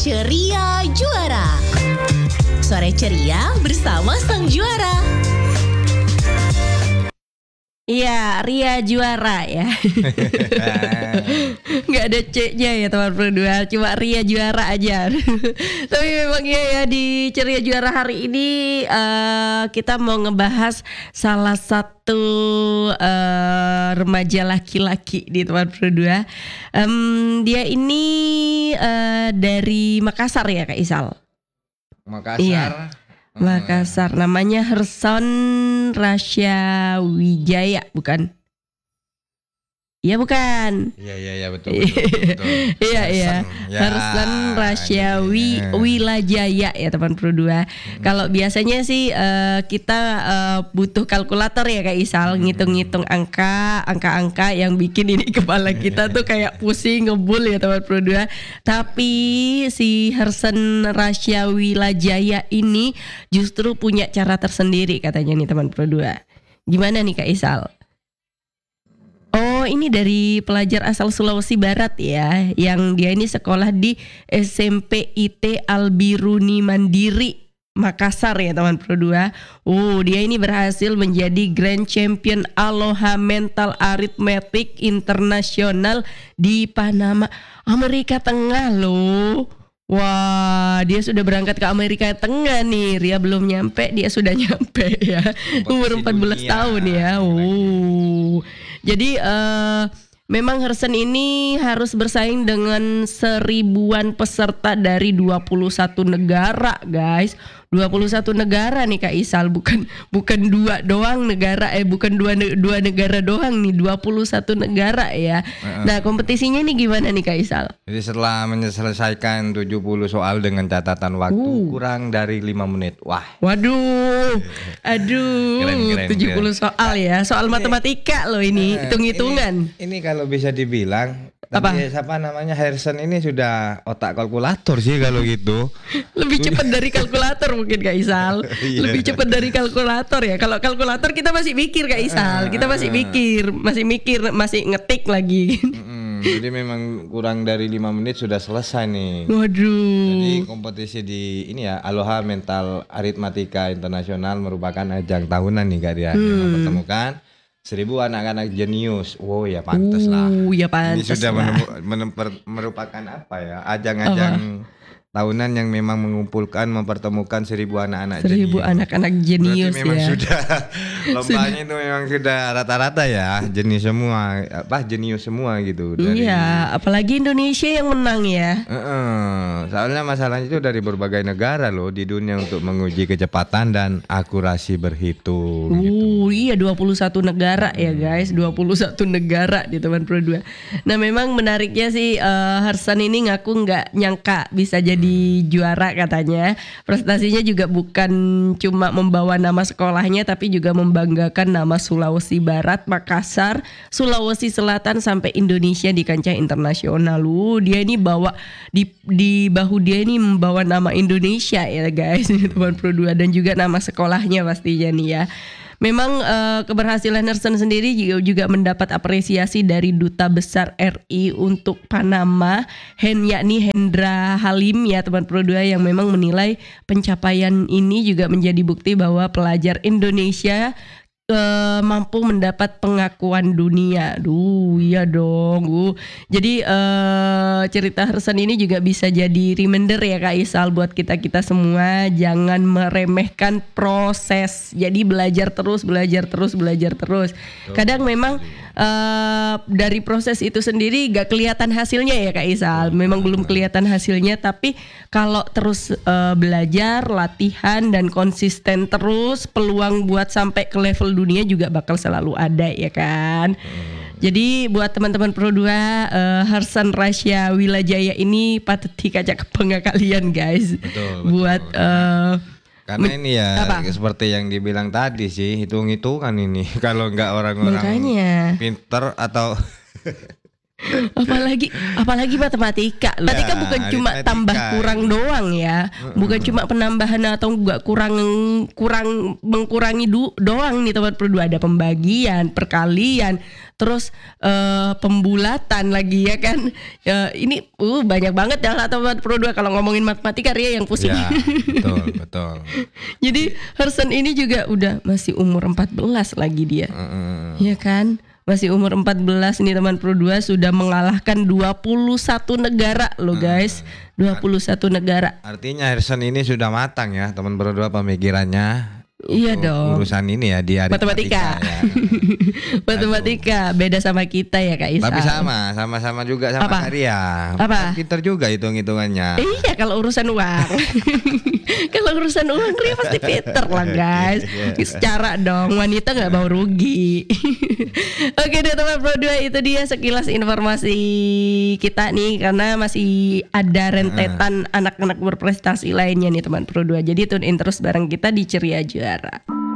Ceria Juara. Sore ceria bersama sang juara. Iya, Ria Juara ya. Nggak ada C-nya ya teman berdua, cuma Ria Juara aja. Tapi memang ya di Ceria Juara hari ini kita mau ngebahas salah satu remaja laki-laki di teman berdua. Dia ini dari Makassar ya Kak Isal. Makassar. Iya. Makassar, namanya Herson Rasya Wijaya, bukan? Iya bukan? Iya betul. Iya. Herson Rasya Wilajaya ya teman berdua. Kalau biasanya sih kita butuh kalkulator ya Kak Isal, ngitung-ngitung angka-angka yang bikin ini kepala kita tuh kayak pusing ngebul ya teman berdua. Tapi si Herson Rasya Wilajaya ini justru punya cara tersendiri katanya nih teman berdua. Gimana nih Kak Isal? Oh, ini dari pelajar asal Sulawesi Barat ya, yang dia ini sekolah di SMP IT Albiruni Mandiri Makassar ya teman berdua. Oh, dia ini berhasil menjadi Grand Champion Aloha Mental Arithmetic Internasional di Panama, Amerika Tengah loh. Wah, dia sudah berangkat ke Amerika Tengah nih. Ria belum nyampe, dia sudah nyampe ya. Umur 14 tahun ya. Oh. Jadi memang Herson ini harus bersaing dengan 1000-an peserta dari 21 negara, guys. 21 negara nih Kak Isal, bukan dua doang negara, bukan dua negara doang nih, 21 negara ya. Nah, kompetisinya nih gimana nih Kak Isal? Jadi setelah menyelesaikan 70 soal dengan catatan waktu kurang dari 5 menit. Wah. Waduh. Aduh. Keren. 70 soal ya. Soal matematika loh ini, hitung-hitungan. Ini kalau bisa dibilang, tapi siapa namanya Herson ini sudah otak kalkulator sih kalau gitu. Lebih cepat dari kalkulator mungkin Kak Isal. Lebih cepat dari kalkulator ya. Kalau kalkulator kita masih mikir Kak Isal. Kita masih mikir, masih ngetik lagi. Jadi memang kurang dari 5 menit sudah selesai nih. Waduh. Jadi kompetisi di ini ya, Aloha Mental Arithmetica Internasional merupakan ajang tahunan nih Kak Ria, yang mempertemukan 1000 anak-anak jenius. Oh ya pantas lah. Ya pantas. Ini sudah merupakan apa ya? Ajang-ajang tahunan yang memang mempertemukan 1000 anak-anak 1000 anak-anak jenius. Berarti memang ya. sudah lombanya itu memang sudah rata-rata ya, jenius semua gitu. Iya, apalagi Indonesia yang menang ya. Soalnya masalahnya itu dari berbagai negara loh di dunia untuk menguji kecepatan dan akurasi berhitung. Gitu. Iya 21 negara ya guys, 21 negara di teman Pro 2. Nah memang menariknya sih Herson ini ngaku nggak nyangka bisa jadi juara katanya. Prestasinya juga bukan cuma membawa nama sekolahnya tapi juga membanggakan nama Sulawesi Barat, Makassar, Sulawesi Selatan sampai Indonesia di kancah internasional. Dia ini bawa di bahu dia ini membawa nama Indonesia ya guys, teman Pro 2, dan juga nama sekolahnya pastinya nih ya. Memang keberhasilan Herson sendiri juga mendapat apresiasi dari Duta Besar RI untuk Panama, yakni Hendra Halim ya teman Pro 2, yang memang menilai pencapaian ini juga menjadi bukti bahwa pelajar Indonesia mampu mendapat pengakuan dunia. Iya dong. Jadi cerita Herson ini juga bisa jadi reminder ya Kak Isal buat kita semua, jangan meremehkan proses. Jadi belajar terus. Kadang memang dari proses itu sendiri gak kelihatan hasilnya ya Kak Isal. Memang belum kelihatan hasilnya, tapi kalau terus belajar, latihan dan konsisten terus, peluang buat sampai ke level dunia juga bakal selalu ada ya kan. Jadi buat teman-teman Pro 2, Herson Rasya Wilajaya ini patut dikajak bangga kalian guys. Betul. Buat karena ini ya seperti yang dibilang tadi sih, hitung-hitungan ini. Kalau nggak orang-orang pinter atau apalagi matematika. Matematika Lah, bukan cuma aritmatika. tambah kurang doang ya. Bukan cuma penambahan atau enggak kurang mengurangi doang nih teman berdua, ada pembagian, perkalian, terus pembulatan lagi ya kan. Ini banyak banget ya teman berdua kalau ngomongin matematika Ria yang pusing. Ya, betul. Jadi Hersen ini juga udah masih umur 14 lagi dia. Ya kan? Masih umur 14 nih teman Pro 2 sudah mengalahkan 21 negara loh guys. 21 negara. Artinya Harrison ini sudah matang ya teman berdua pemikirannya. Iya dong. Urusan ini ya di Matematika. ya. Matematika beda sama kita ya Kak Isa. Tapi sama juga sama Apa? Kak Ria. Apa? Pinter juga hitung-hitungannya. Iya kalau urusan uang. Kalau urusan uang Ria pasti pinter lah guys. Secara dong wanita nggak mau rugi. Oke deh teman Pro 2, itu dia sekilas informasi kita nih, karena masih ada rentetan anak-anak berprestasi lainnya nih teman Pro 2. Jadi tune in terus bareng kita di Ceria Juara.